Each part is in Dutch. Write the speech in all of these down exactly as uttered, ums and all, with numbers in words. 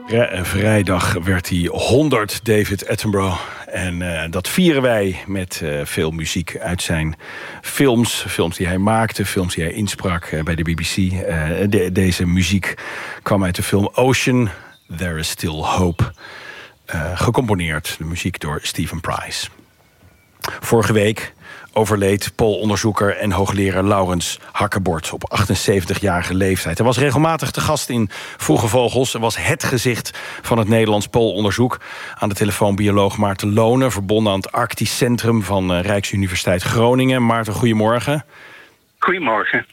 Vrijdag werd hij honderd, David Attenborough. En uh, dat vieren wij met uh, veel muziek uit zijn films. Films die hij maakte, films die hij insprak uh, bij de B B C. Uh, de, deze muziek kwam uit de film Ocean, There is Still Hope. Uh, gecomponeerd, de muziek door Stephen Price. Vorige week overleed Pools-onderzoeker en hoogleraar Laurens Hakkebord op achtenzeventigjarige leeftijd. Hij was regelmatig te gast in Vroege Vogels en was het gezicht van het Nederlands Poolonderzoek. Aan de telefoon bioloog Maarten Lonen, verbonden aan het Arctisch Centrum van uh, Rijksuniversiteit Groningen. Maarten, goedemorgen. Goedemorgen.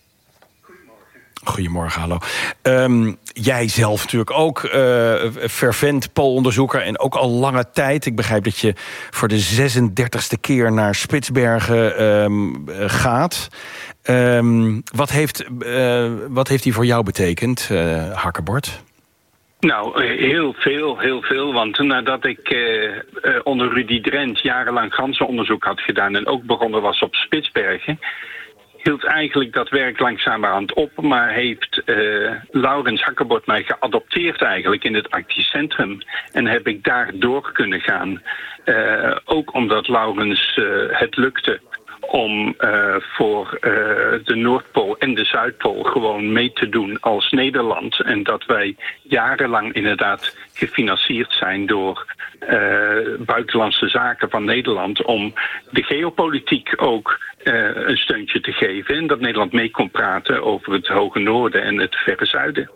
Goedemorgen, hallo. Um, jij zelf natuurlijk ook uh, fervent Poolonderzoeker en ook al lange tijd. Ik begrijp dat je voor de zesendertigste keer naar Spitsbergen um, gaat. Um, wat, heeft, uh, wat heeft die voor jou betekend, uh, Hakkebord? Nou, heel veel, heel veel. Want nadat ik uh, uh, onder Rudy Drent jarenlang ganzenonderzoek had gedaan en ook begonnen was op Spitsbergen, hield eigenlijk dat werk langzamerhand op, maar heeft uh, Laurens Hakkebord mij geadopteerd eigenlijk in het Arctisch Centrum. En heb ik daar door kunnen gaan. Uh, ook omdat Laurens uh, het lukte om uh, voor uh, de Noordpool en de Zuidpool gewoon mee te doen als Nederland. En dat wij jarenlang inderdaad gefinancierd zijn door uh, buitenlandse zaken van Nederland om de geopolitiek ook uh, een steuntje te geven. En dat Nederland mee kon praten over het Hoge Noorden en het Verre Zuiden.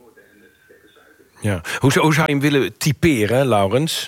Ja. Hoe, hoe zou je hem willen typeren, Laurens?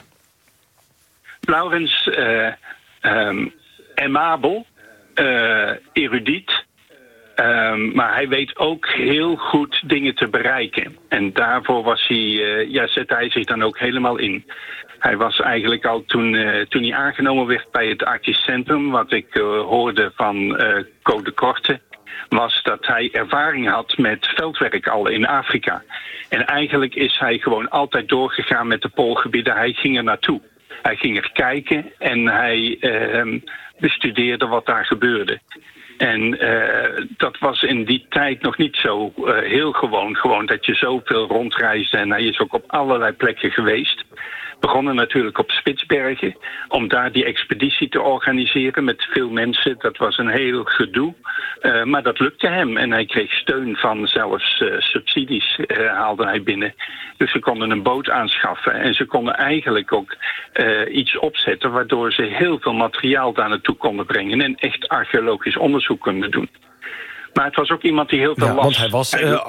Laurens, uh, um, aimabel. Uh, erudiet, um, maar hij weet ook heel goed dingen te bereiken. En daarvoor was hij, uh, ja, zette hij zich dan ook helemaal in. Hij was eigenlijk al toen, uh, toen hij aangenomen werd bij het Arctisch Centrum, wat ik uh, hoorde van uh, Co de Korte, was dat hij ervaring had met veldwerk al in Afrika. En eigenlijk is hij gewoon altijd doorgegaan met de poolgebieden. Hij ging er naartoe. Hij ging er kijken en hij uh, bestudeerde wat daar gebeurde. En uh, dat was in die tijd nog niet zo uh, heel gewoon. Gewoon dat je zoveel rondreisde en hij is ook op allerlei plekken geweest. Begonnen natuurlijk op Spitsbergen om daar die expeditie te organiseren met veel mensen. Dat was een heel gedoe, uh, maar dat lukte hem. En hij kreeg steun van zelfs uh, subsidies uh, haalde hij binnen. Dus ze konden een boot aanschaffen en ze konden eigenlijk ook uh, iets opzetten waardoor ze heel veel materiaal daar naartoe konden brengen en echt archeologisch onderzoek konden doen. Maar het was ook iemand die heel veel ja, las. Want hij was... Uh...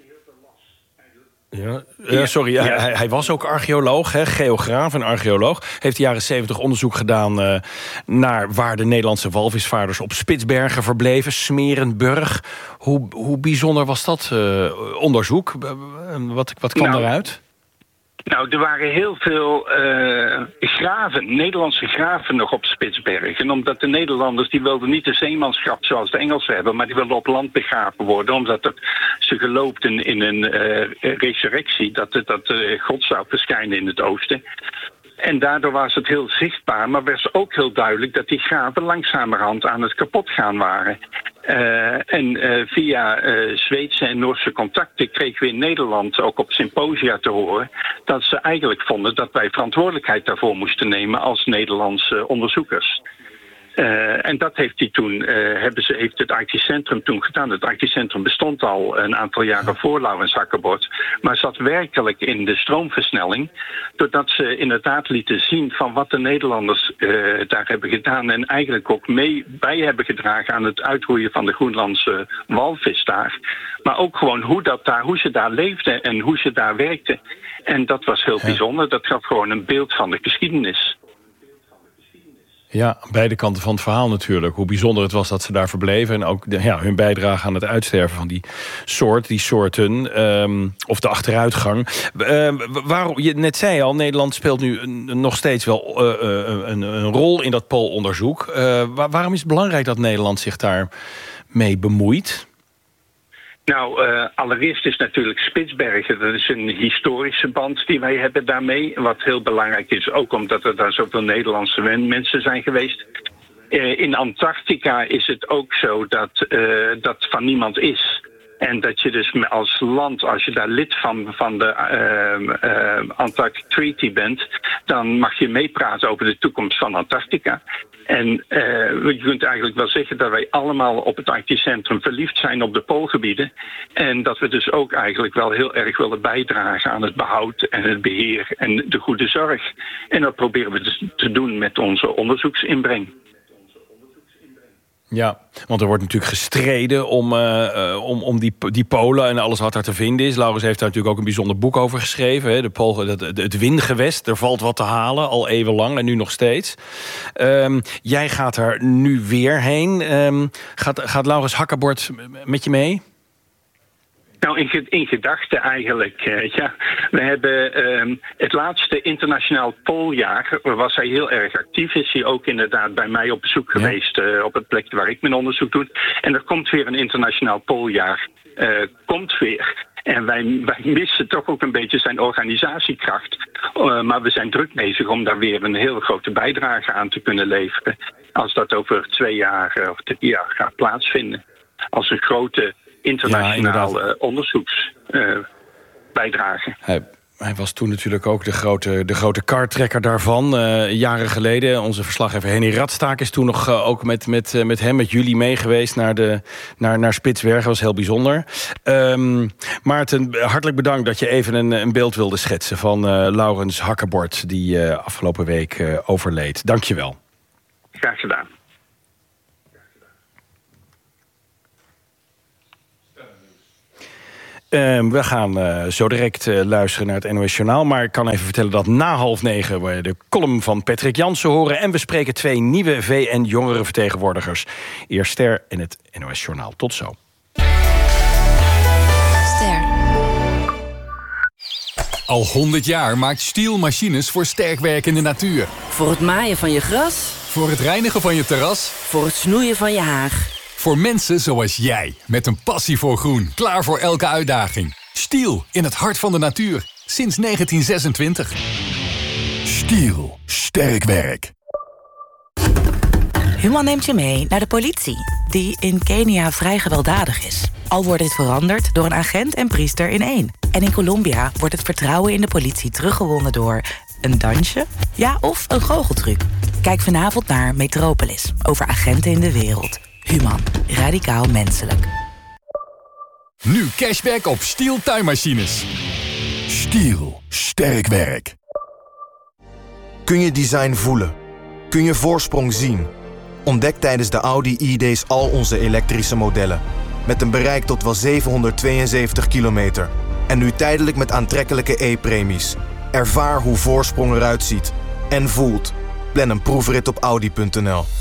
Ja, ja, sorry, ja. Hij, hij was ook archeoloog, hè, geograaf en archeoloog. Heeft de jaren zeventig onderzoek gedaan uh, naar waar de Nederlandse walvisvaarders op Spitsbergen verbleven, Smerenburg. Hoe, hoe bijzonder was dat uh, onderzoek? Wat, wat kwam nou, eruit? Nou, er waren heel veel uh, graven, Nederlandse graven nog op Spitsbergen. Omdat de Nederlanders, die wilden niet de zeemanschap zoals de Engelsen hebben, maar die wilden op land begraven worden. Omdat het, ze geloofden in een uh, resurrectie, dat, dat uh, God zou verschijnen in het oosten. En daardoor was het heel zichtbaar, maar werd ook heel duidelijk dat die graven langzamerhand aan het kapotgaan waren. Uh, en uh, via uh, Zweedse en Noorse contacten kregen we in Nederland ook op symposia te horen dat ze eigenlijk vonden dat wij verantwoordelijkheid daarvoor moesten nemen als Nederlandse onderzoekers. Uh, en dat heeft, hij toen, uh, hebben ze, heeft het Arctisch Centrum toen gedaan. Het Arctisch Centrum bestond al een aantal jaren voor Laurens Hakkebord, maar zat werkelijk in de stroomversnelling, doordat ze inderdaad lieten zien van wat de Nederlanders uh, daar hebben gedaan en eigenlijk ook mee bij hebben gedragen aan het uitroeien van de Groenlandse walvis daar. Maar ook gewoon hoe, dat daar, hoe ze daar leefden en hoe ze daar werkten. En dat was heel bijzonder. Dat gaf gewoon een beeld van de geschiedenis. Ja, beide kanten van het verhaal natuurlijk. Hoe bijzonder het was dat ze daar verbleven. En ook de, ja, hun bijdrage aan het uitsterven van die soort, die soorten. Um, of de achteruitgang. Uh, waarom, je net zei al, Nederland speelt nu een, nog steeds wel uh, een, een rol in dat poolonderzoek. Uh, waar, waarom is het belangrijk dat Nederland zich daar mee bemoeit? Nou, uh, allereerst is natuurlijk Spitsbergen, dat is een historische band die wij hebben daarmee. Wat heel belangrijk is, ook omdat er daar zoveel Nederlandse mensen zijn geweest. Uh, in Antarctica is het ook zo dat uh, dat van niemand is. En dat je dus als land, als je daar lid van, van de uh, uh, Antarctic Treaty bent, dan mag je meepraten over de toekomst van Antarctica. En uh, je kunt eigenlijk wel zeggen dat wij allemaal op het Arctisch Centrum verliefd zijn op de poolgebieden. En dat we dus ook eigenlijk wel heel erg willen bijdragen aan het behoud en het beheer en de goede zorg. En dat proberen we dus te doen met onze onderzoeksinbreng. Ja, want er wordt natuurlijk gestreden om, uh, om, om die, die polen en alles wat daar te vinden is. Laurens heeft daar natuurlijk ook een bijzonder boek over geschreven. Hè? De pool, het, het windgewest, er valt wat te halen, al eeuwenlang en nu nog steeds. Um, jij gaat er nu weer heen. Um, gaat, gaat Laurens Hakkebord met je mee? Nou, in, in gedachten eigenlijk, uh, ja. We hebben uh, het laatste internationaal pooljaar, was hij heel erg actief. Is hij ook inderdaad bij mij op bezoek geweest, uh, op het plek waar ik mijn onderzoek doe. En er komt weer een internationaal pooljaar. Uh, komt weer. En wij, wij missen toch ook een beetje zijn organisatiekracht. Uh, maar we zijn druk bezig om daar weer een heel grote bijdrage aan te kunnen leveren. Als dat over twee jaar uh, of drie jaar gaat plaatsvinden. Als een grote internationaal ja, onderzoeksbijdrage. Uh, hij, hij was toen natuurlijk ook de grote, de grote kartrekker daarvan. Uh, jaren geleden. Onze verslaggever Henny Radstaak is toen nog uh, ook met, met, uh, met hem, met jullie mee geweest naar, de, naar, naar Spitsbergen. Dat was heel bijzonder. Um, Maarten, hartelijk bedankt dat je even een, een beeld wilde schetsen van uh, Laurens Hakkebord, die uh, afgelopen week uh, overleed. Dank je wel. Graag gedaan. Uh, we gaan uh, zo direct uh, luisteren naar het N O S Journaal. Maar ik kan even vertellen dat na half negen we de column van Patrick Jansen horen. En we spreken twee nieuwe V N-jongerenvertegenwoordigers. Eerst Ster in het N O S Journaal. Tot zo. Ster. Al honderd jaar maakt Stihl machines voor sterkwerkende natuur. Voor het maaien van je gras. Voor het reinigen van je terras. Voor het snoeien van je haag. Voor mensen zoals jij, met een passie voor groen, klaar voor elke uitdaging. Stihl, in het hart van de natuur, sinds negentien zesentwintig. Stihl, sterk werk. Human neemt je mee naar de politie, die in Kenia vrij gewelddadig is. Al wordt dit veranderd door een agent en priester in één. En in Colombia wordt het vertrouwen in de politie teruggewonnen door een dansje, ja, of een goocheltruc. Kijk vanavond naar Metropolis, over agenten in de wereld. Human, radicaal menselijk. Nu cashback op Stihl tuinmachines. Stihl, sterk werk. Kun je design voelen? Kun je voorsprong zien? Ontdek tijdens de Audi E-Days al onze elektrische modellen. Met een bereik tot wel zevenhonderdtweeënzeventig kilometer. En nu tijdelijk met aantrekkelijke E-premies. Ervaar hoe voorsprong eruit ziet. En voelt. Plan een proefrit op audi punt n l.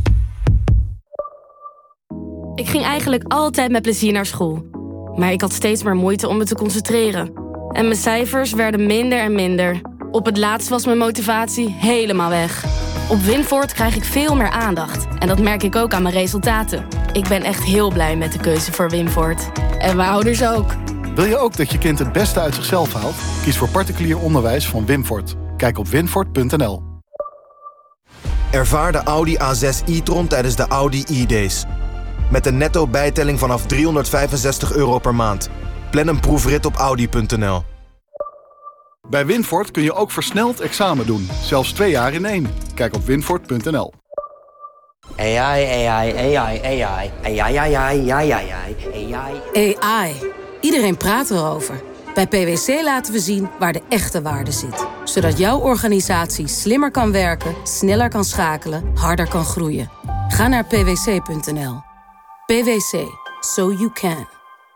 Ik ging eigenlijk altijd met plezier naar school. Maar ik had steeds meer moeite om me te concentreren. En mijn cijfers werden minder en minder. Op het laatst was mijn motivatie helemaal weg. Op Winvoort krijg ik veel meer aandacht. En dat merk ik ook aan mijn resultaten. Ik ben echt heel blij met de keuze voor Winvoort. En mijn ouders ook. Wil je ook dat je kind het beste uit zichzelf haalt? Kies voor particulier onderwijs van Winvoort. Kijk op winvoort punt n l. Ervaar de Audi A zes e-tron tijdens de Audi E-Days. Met een netto bijtelling vanaf driehonderdvijfenzestig euro per maand. Plan een proefrit op audi punt n l. Bij Winvoort kun je ook versneld examen doen. Zelfs twee jaar in één. Kijk op winvoort punt n l. A I, A I, A I, A I, A I, A I, A I, A I, A I. A I. Iedereen praat erover. Bij P W C laten we zien waar de echte waarde zit. Zodat jouw organisatie slimmer kan werken, sneller kan schakelen, harder kan groeien. Ga naar p w c punt n l. P W C. So you can.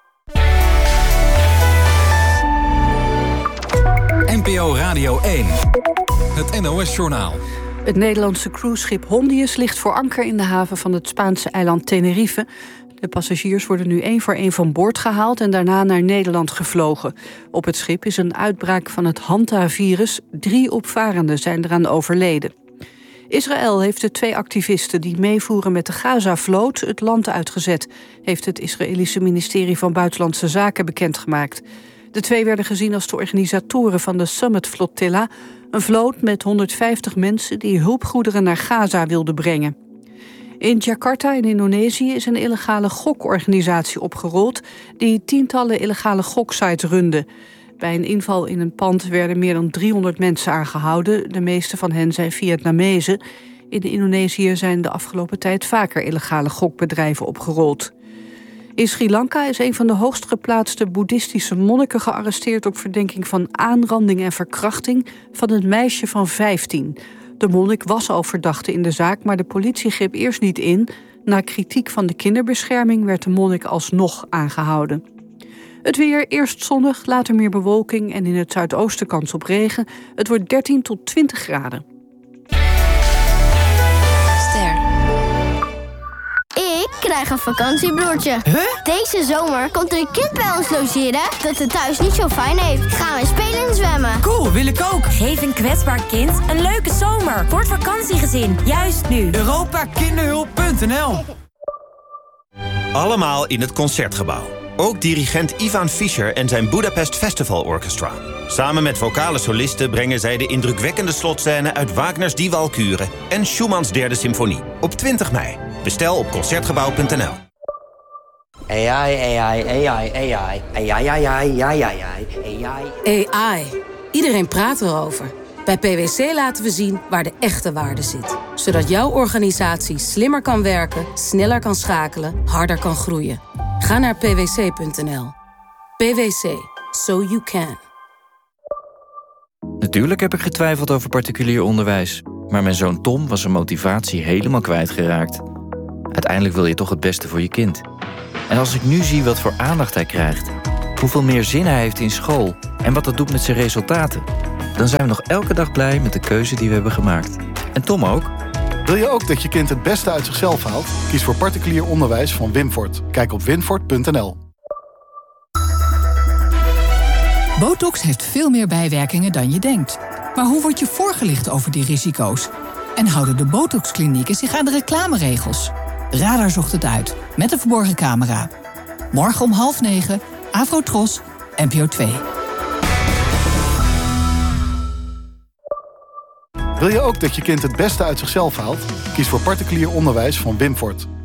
N P O Radio één. Het N O S Journaal. Het Nederlandse cruiseschip Hondius ligt voor anker in de haven van het Spaanse eiland Tenerife. De passagiers worden nu één voor één van boord gehaald en daarna naar Nederland gevlogen. Op het schip is een uitbraak van het Hanta-virus. Drie opvarenden zijn eraan overleden. Israël heeft de twee activisten die meevoeren met de Gaza-vloot het land uitgezet, heeft het Israëlische ministerie van Buitenlandse Zaken bekendgemaakt. De twee werden gezien als de organisatoren van de Summit Flotilla, een vloot met honderdvijftig mensen die hulpgoederen naar Gaza wilden brengen. In Jakarta in Indonesië is een illegale gokorganisatie opgerold die tientallen illegale goksites runde. Bij een inval in een pand werden meer dan driehonderd mensen aangehouden. De meeste van hen zijn Vietnamezen. In Indonesië zijn de afgelopen tijd vaker illegale gokbedrijven opgerold. In Sri Lanka is een van de hoogst geplaatste boeddhistische monniken gearresteerd op verdenking van aanranding en verkrachting van een meisje van vijftien. De monnik was al verdachte in de zaak, maar de politie greep eerst niet in. Na kritiek van de kinderbescherming werd de monnik alsnog aangehouden. Het weer, eerst zonnig, later meer bewolking en in het zuidoosten kans op regen. Het wordt dertien tot twintig graden. Ster. Ik krijg een vakantiebroertje. Huh? Deze zomer komt er een kind bij ons logeren dat het thuis niet zo fijn heeft. Gaan we spelen en zwemmen. Cool, wil ik ook. Geef een kwetsbaar kind een leuke zomer. Voor het vakantiegezin, juist nu. Europa Kinderhulp punt n l. Allemaal in het Concertgebouw. Ook dirigent Ivan Fischer en zijn Budapest Festival Orchestra. Samen met vocale solisten brengen zij de indrukwekkende slotscène uit Wagners Die Walküre en Schumanns derde symfonie. Op twintig mei. Bestel op concertgebouw punt n l. A I, A I, A I, A I, A I, A I, A I, A I, A I. A I. Iedereen praat erover. Bij P W C laten we zien waar de echte waarde zit. Zodat jouw organisatie slimmer kan werken, sneller kan schakelen, harder kan groeien. Ga naar p w c punt n l. P W C. So you can. Natuurlijk heb ik getwijfeld over particulier onderwijs. Maar mijn zoon Tom was zijn motivatie helemaal kwijtgeraakt. Uiteindelijk wil je toch het beste voor je kind. En als ik nu zie wat voor aandacht hij krijgt, hoeveel meer zin hij heeft in school en wat dat doet met zijn resultaten, dan zijn we nog elke dag blij met de keuze die we hebben gemaakt. En Tom ook. Wil je ook dat je kind het beste uit zichzelf haalt? Kies voor particulier onderwijs van Winfort. Kijk op winfort punt n l. Botox heeft veel meer bijwerkingen dan je denkt. Maar hoe word je voorgelicht over die risico's? En houden de Botox-klinieken zich aan de reclameregels? Radar zocht het uit, met een verborgen camera. Morgen om half negen, Afrotros, N P O twee. Wil je ook dat je kind het beste uit zichzelf haalt? Kies voor particulier onderwijs van Winfort.